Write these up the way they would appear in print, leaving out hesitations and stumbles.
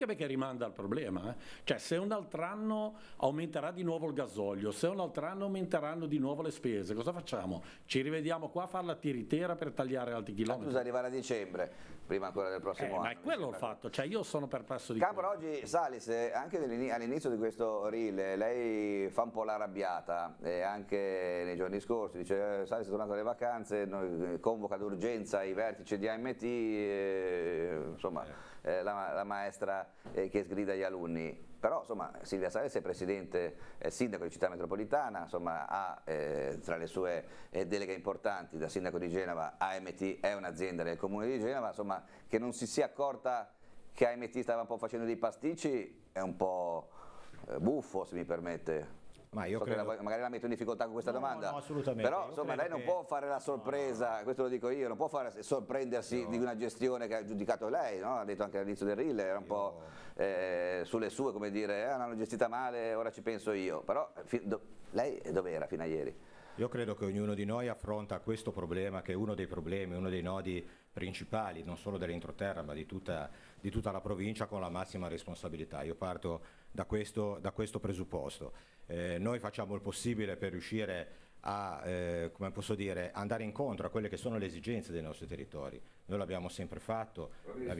Perché rimanda al problema, Cioè, se un altro anno aumenterà di nuovo il gasolio, se un altro anno aumenteranno di nuovo le spese, cosa facciamo? Ci rivediamo qua a fare la tiritera per tagliare altri chilometri? Bisogna arrivare a dicembre, prima ancora del prossimo anno. Ma è quello il fatto, cioè io sono perplesso di Campora, oggi Salis, anche all'inizio di questo reel, lei fa un po' l'arrabbiata, anche nei giorni scorsi, dice Salis è tornato alle vacanze, convoca d'urgenza i vertici di AMT, insomma la maestra che sgrida gli alunni. Però insomma Silvia Salis è presidente, è sindaco di Città Metropolitana, insomma ha tra le sue deleghe importanti da sindaco di Genova, AMT è un'azienda del comune di Genova, insomma che non si sia accorta che AMT stava un po' facendo dei pasticci è un po' buffo, se mi permette. Ma io credo... magari la metto in difficoltà con questa domanda, no, assolutamente. Però insomma lei non può fare la sorpresa, questo lo dico io, non può sorprendersi di una gestione che ha giudicato lei, no? Ha detto anche all'inizio del reel, era un po' sulle sue, come dire, l'hanno gestita male, ora ci penso io, però lei dove era fino a ieri? Io credo che ognuno di noi affronta questo problema, che è uno dei problemi, uno dei nodi principali, non solo dell'entroterra, ma di tutta la provincia, con la massima responsabilità. Io parto da questo presupposto. Noi facciamo il possibile per riuscire a, come posso dire, andare incontro a quelle che sono le esigenze dei nostri territori. Noi l'abbiamo sempre fatto.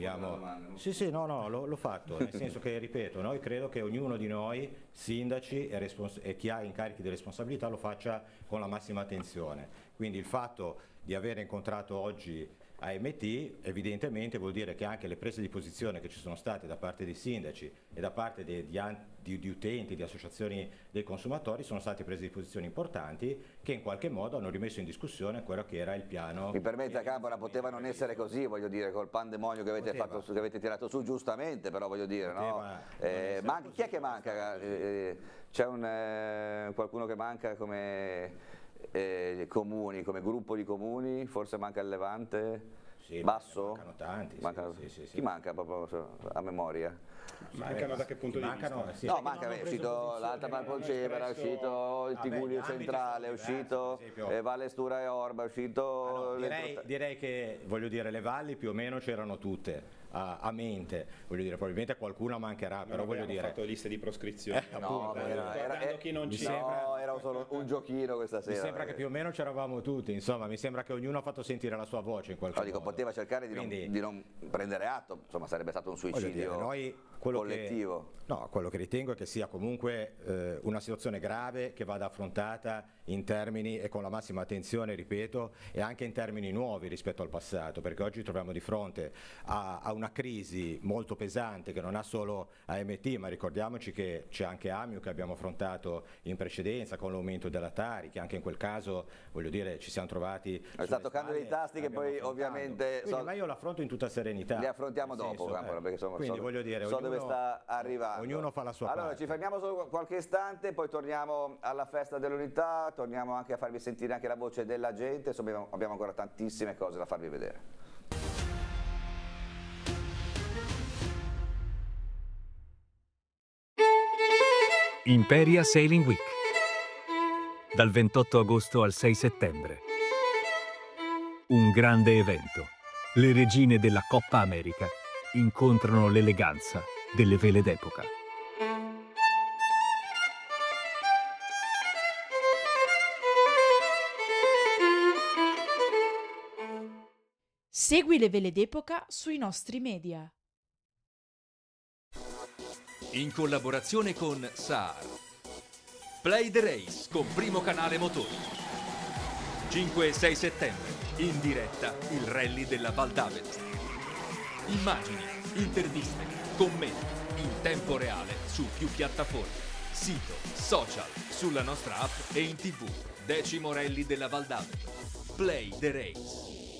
L'ho fatto, nel senso che, ripeto, noi credo che ognuno di noi, sindaci e chi ha incarichi di responsabilità, lo faccia con la massima attenzione. Quindi il fatto di aver incontrato oggi AMT evidentemente vuol dire che anche le prese di posizione che ci sono state da parte dei sindaci e da parte di utenti, di associazioni dei consumatori, sono state prese di posizione importanti che in qualche modo hanno rimesso in discussione quello che era il piano. Mi permette, Campora, poteva non essere così, voglio dire, col pandemonio che avete fatto, che avete tirato su, giustamente, però voglio dire, no? Chi è che manca? C'è qualcuno che manca come comuni, come gruppo di comuni? Forse manca il Levante? Sì, Basso? Mancano tanti. Sì. Chi manca proprio a memoria? Mancano da che punto di vista? Sì, no, manca, è uscito l'Alta Valpolcevera, è uscito il Tigullio Centrale, è uscito Valle Stura e Orba, è uscito... direi che, voglio dire, le valli più o meno c'erano tutte a mente, voglio dire, probabilmente qualcuna mancherà, però voglio dire... fatto liste di proscrizione. Era solo un giochino questa sera. Mi sembra che più o meno c'eravamo tutti, insomma, mi sembra che ognuno ha fatto sentire la sua voce in qualche modo. Poteva cercare di non prendere atto, insomma sarebbe stato un suicidio collettivo. Quello che ritengo è che sia comunque una situazione grave che vada affrontata in termini e con la massima attenzione, ripeto, e anche in termini nuovi rispetto al passato, perché oggi troviamo di fronte a una crisi molto pesante che non ha solo AMT, ma ricordiamoci che c'è anche Amiu che abbiamo affrontato in precedenza con l'aumento della Tari, che anche in quel caso, voglio dire, ci siamo trovati... Sta toccando dei tasti che poi ovviamente... ma io l'affronto in tutta serenità. Li affrontiamo dopo, Campora, perché quindi voglio dire, dove sta arrivando. Ognuno fa la sua parte. Allora ci fermiamo solo qualche istante, poi torniamo alla festa dell'unità, torniamo anche a farvi sentire anche la voce della gente, insomma abbiamo ancora tantissime cose da farvi vedere. Imperia Sailing Week, dal 28 agosto al 6 settembre. Un grande evento. Le regine della Coppa America incontrano l'eleganza delle vele d'epoca. Segui le vele d'epoca sui nostri media. In collaborazione con SAR. Play the Race con Primo Canale Motori. 5 e 6 settembre, in diretta il rally della Val d'Avelta. Immagini, interviste, commenti, in tempo reale su più piattaforme, sito, social, sulla nostra app e in TV. 10° rally della Val d'Avelta. Play the Race.